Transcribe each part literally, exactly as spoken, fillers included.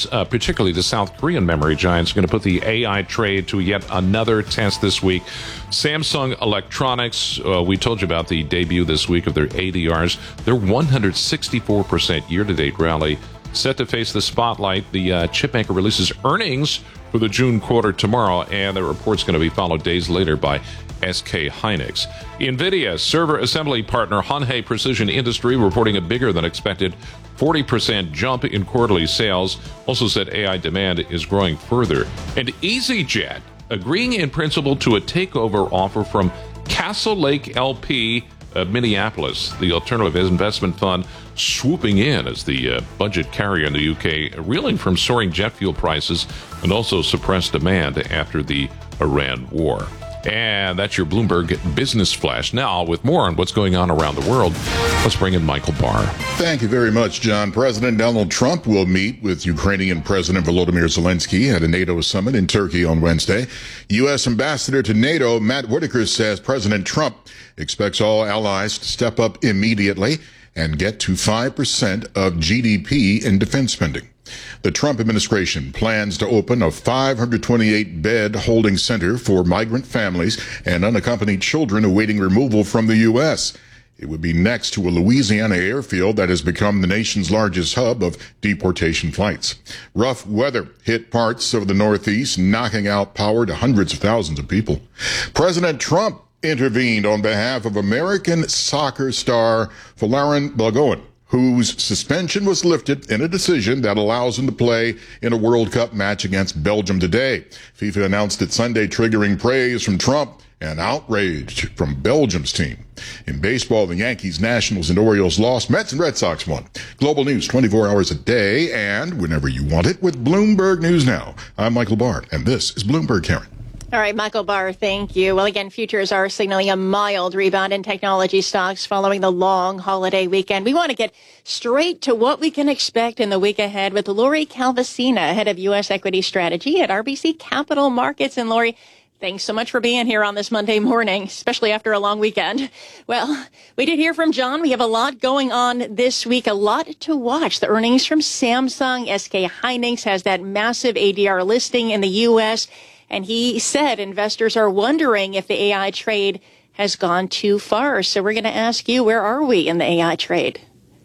Chinese, uh, particularly the South Korean memory giants, are going to put the A I trade to yet another test this week. Samsung Electronics, uh, we told you about the debut this week of their A D Rs. Their one hundred sixty-four percent year-to-date rally set to face the spotlight. The uh, chipmaker releases earnings for the June quarter tomorrow, and the report's going to be followed days later by S K Hynix. NVIDIA server assembly partner Hon-Hai Precision Industry reporting a bigger than expected forty percent jump in quarterly sales. Also said A I demand is growing further. And EasyJet agreeing in principle to a takeover offer from Castle Lake L P of Minneapolis, the alternative investment fund swooping in as the uh, budget carrier in the U K, reeling from soaring jet fuel prices and also suppressed demand after the Iran war. And that's your Bloomberg Business Flash. Now, with more on what's going on around the world, let's bring in Michael Barr. Thank you very much, John. President Donald Trump will meet with Ukrainian President Volodymyr Zelensky at a NATO summit in Turkey on Wednesday. U S. Ambassador to NATO Matt Whitaker says President Trump expects all allies to step up immediately and get to five percent of G D P in defense spending. The Trump administration plans to open a five hundred twenty-eight bed holding center for migrant families and unaccompanied children awaiting removal from the U S. It would be next to a Louisiana airfield that has become the nation's largest hub of deportation flights. Rough weather hit parts of the Northeast, knocking out power to hundreds of thousands of people. President Trump intervened on behalf of American soccer star Folarin Balogun, whose suspension was lifted in a decision that allows him to play in a World Cup match against Belgium today. FIFA announced it Sunday, triggering praise from Trump and outrage from Belgium's team. In baseball, the Yankees, Nationals, and Orioles lost. Mets and Red Sox won. Global news twenty-four hours a day and whenever you want it with Bloomberg News Now. I'm Michael Barr, and this is Bloomberg, Karen. All right, Michael Barr, thank you. Well, again, futures are signaling a mild rebound in technology stocks following the long holiday weekend. We want to get straight to what we can expect in the week ahead with Lori Calvasina, head of U S equity strategy at R B C Capital Markets. And Lori, thanks so much for being here on this Monday morning, especially after a long weekend. Well, we did hear from John. We have a lot going on this week, a lot to watch. The earnings from Samsung, S K Hynix has that massive A D R listing in the U S, and he said investors are wondering if the A I trade has gone too far. So we're going to ask you, where are we in the A I trade?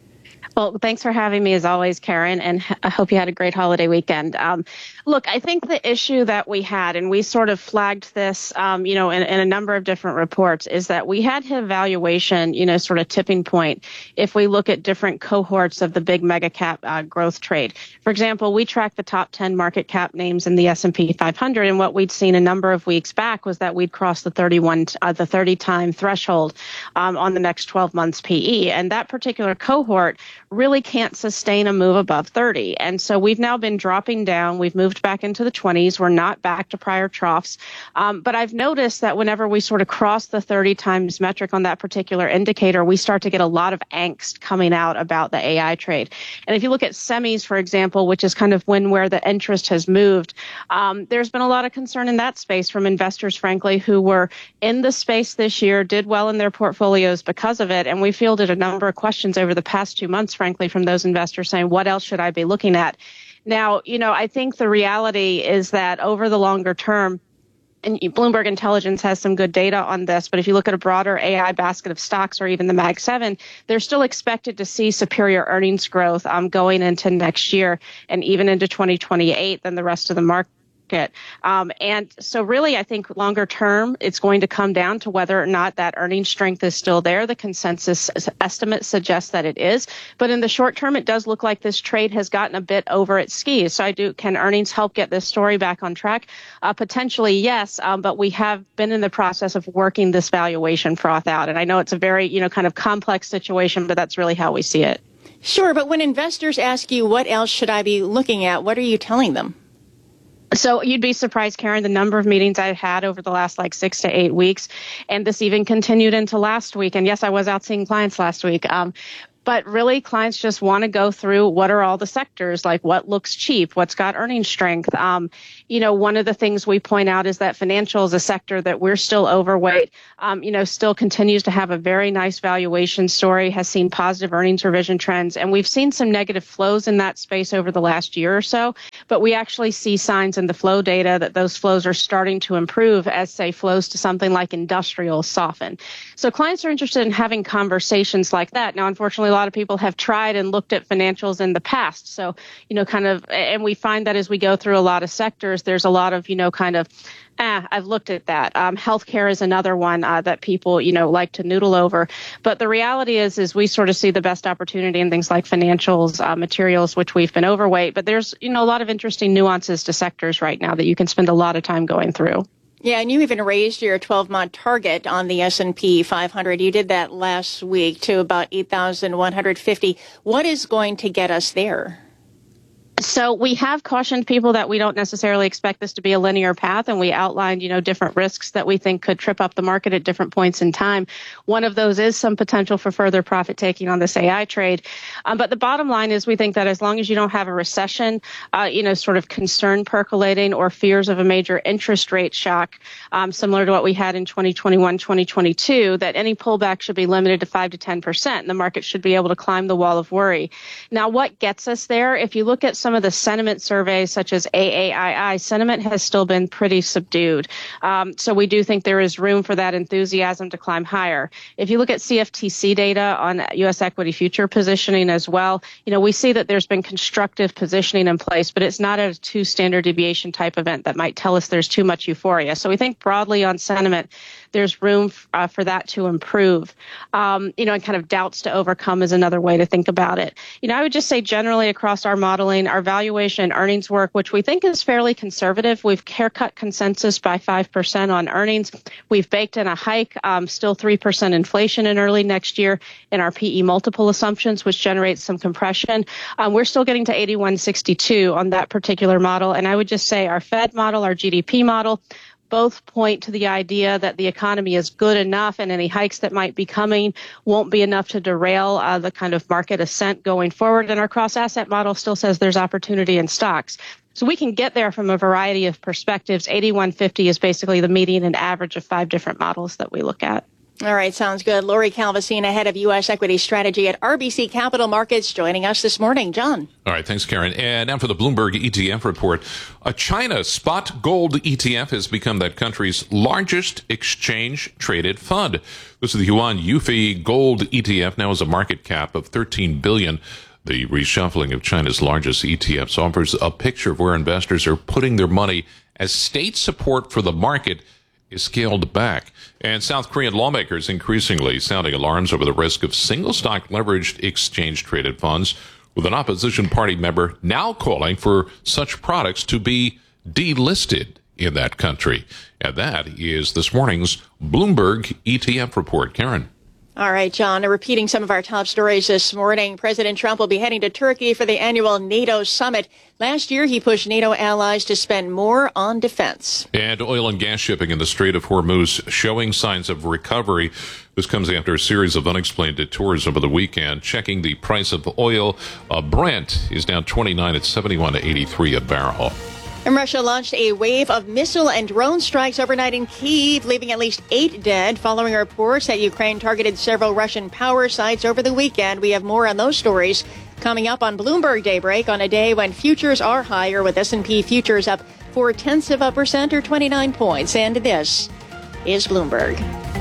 Well, thanks for having me as always, Karen, and I hope you had a great holiday weekend. Um, look, I think the issue that we had, and we sort of flagged this, um, you know, in, in a number of different reports, is that we had a valuation, you know, sort of tipping point if we look at different cohorts of the big mega cap uh, growth trade. For example, we track the top ten market cap names in the S and P five hundred, and what we'd seen a number of weeks back was that we'd crossed the thirty-one, uh, the thirty time threshold um, on the next twelve months P E, and that particular cohort really can't sustain a move above thirty. And so we've now been dropping down. We've moved back into the twenties. We're not back to prior troughs. Um, but I've noticed that whenever we sort of cross the thirty times metric on that particular indicator, we start to get a lot of angst coming out about the A I trade. And if you look at semis, for example, which is kind of when where the interest has moved, um, there's been a lot of concern in that space from investors, frankly, who were in the space this year, did well in their portfolios because of it. And we fielded a number of questions over the past two months, frankly, from those investors saying, what else should I be looking at? Now, you know, I think the reality is that over the longer term, and Bloomberg Intelligence has some good data on this, but if you look at a broader A I basket of stocks or even the Mag seven, they're still expected to see superior earnings growth um, going into next year and even into twenty twenty-eight than the rest of the market. Um, and so really, I think longer term, it's going to come down to whether or not that earnings strength is still there. The consensus estimate suggests that it is. But in the short term, it does look like this trade has gotten a bit over its skis. So I do, can earnings help get this story back on track? Uh, potentially, yes. Um, but we have been in the process of working this valuation froth out. And I know it's a very, you know, kind of complex situation, but that's really how we see it. Sure. But when investors ask you, what else should I be looking at? What are you telling them? So you'd be surprised, Karen, the number of meetings I've had over the last like six to eight weeks. And this even continued into last week. And yes, I was out seeing clients last week. Um, But really, clients just want to go through what are all the sectors, like what looks cheap, what's got earnings strength. Um, you know, one of the things we point out is that financial is a sector that we're still overweight, um, you know, still continues to have a very nice valuation story, has seen positive earnings revision trends. And we've seen some negative flows in that space over the last year or so. but we actually see signs in the flow data that those flows are starting to improve as, say, flows to something like industrial soften. So clients are interested in having conversations like that. Now, unfortunately, a lot of people have tried and looked at financials in the past. So, you know, kind of, and we find that as we go through a lot of sectors, there's a lot of, you know, kind of, ah, I've looked at that. Um, healthcare is another one uh, that people, you know, like to noodle over. But the reality is, is we sort of see the best opportunity in things like financials, uh, materials, which we've been overweight. But there's, you know, a lot of interesting nuances to sectors right now that you can spend a lot of time going through. Yeah, and you even raised your twelve-month target on the S and P five hundred. You did that last week to about eight thousand one hundred fifty. What is going to get us there? So we have cautioned people that we don't necessarily expect this to be a linear path, and we outlined, you know, different risks that we think could trip up the market at different points in time. One of those is some potential for further profit taking on this A I trade. Um, but the bottom line is we think that as long as you don't have a recession, uh, you know, sort of concern percolating or fears of a major interest rate shock, um, similar to what we had in twenty twenty-one, twenty twenty-two, that any pullback should be limited to five to ten percent, and the market should be able to climb the wall of worry. Now, what gets us there? If you look at some Some of the sentiment surveys, such as A A I I, sentiment has still been pretty subdued. Um, so we do think there is room for that enthusiasm to climb higher. If you look at C F T C data on U S equity future positioning as well, you know, we see that there's been constructive positioning in place, but it's not a two standard deviation type event that might tell us there's too much euphoria. So we think broadly on sentiment, there's room uh, for that to improve. Um, you know, and kind of doubts to overcome is another way to think about it. You know, I would just say generally across our modeling, our valuation and earnings work, which we think is fairly conservative. We've haircut consensus by five percent on earnings. We've baked in a hike, um, still three percent inflation in early next year in our P E multiple assumptions, which generates some compression. Um, we're still getting to eighty-one sixty-two on that particular model. And I would just say our Fed model, our G D P model, both point to the idea that the economy is good enough and any hikes that might be coming won't be enough to derail uh, the kind of market ascent going forward. And our cross-asset model still says there's opportunity in stocks. So we can get there from a variety of perspectives. eighty-one fifty is basically the median and average of five different models that we look at. All right, sounds good. Lori Calvasina, head of U S equity strategy at R B C Capital Markets, joining us this morning. John. All right, thanks, Karen. And now for the Bloomberg E T F report. A China spot gold E T F has become that country's largest exchange-traded fund. This is the Yuan Yufi Gold E T F, now has a market cap of thirteen billion dollars. The reshuffling of China's largest E T Fs offers a picture of where investors are putting their money as state support for the market is scaled back. And South Korean lawmakers increasingly sounding alarms over the risk of single-stock leveraged exchange-traded funds, with an opposition party member now calling for such products to be delisted in that country. And that is this morning's Bloomberg E T F report. Karen. All right, John, repeating some of our top stories this morning, President Trump will be heading to Turkey for the annual NATO summit. Last year, he pushed NATO allies to spend more on defense. And oil and gas shipping in the Strait of Hormuz showing signs of recovery. This comes after a series of unexplained detours over the weekend. Checking the price of oil, uh, Brent is down twenty-nine at seventy-one to eighty-three a barrel. And Russia launched a wave of missile and drone strikes overnight in Kyiv, leaving at least eight dead, following reports that Ukraine targeted several Russian power sites over the weekend. We have more on those stories coming up on Bloomberg Daybreak on a day when futures are higher, with S and P futures up four tenths of a percent or twenty-nine points. And this is Bloomberg.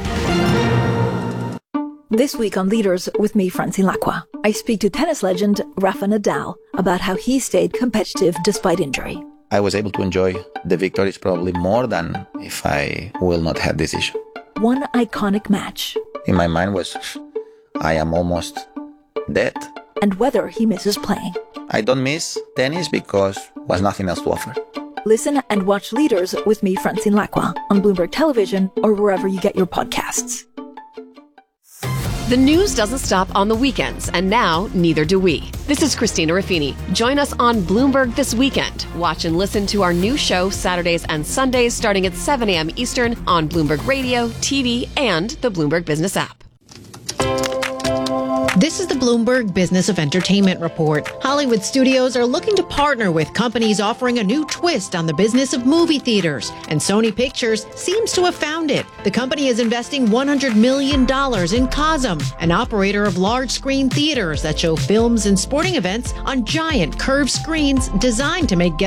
This week on Leaders with me, Francine Lacqua, I speak to tennis legend Rafa Nadal about how he stayed competitive despite injury. I was able to enjoy the victories probably more than if I will not have this issue. One iconic match. In my mind was, I am almost dead. And whether he misses playing. I don't miss tennis because was nothing else to offer. Listen and watch Leaders with me, Francine Lacqua, on Bloomberg Television or wherever you get your podcasts. The news doesn't stop on the weekends, and now neither do we. This is Christina Ruffini. Join us on Bloomberg This Weekend. Watch and listen to our new show Saturdays and Sundays starting at seven a.m. Eastern on Bloomberg Radio, T V, and the Bloomberg Business app. This is the Bloomberg Business of Entertainment report. Hollywood studios are looking to partner with companies offering a new twist on the business of movie theaters, and Sony Pictures seems to have found it. The company is investing one hundred million dollars in Cosm, an operator of large-screen theaters that show films and sporting events on giant curved screens designed to make guests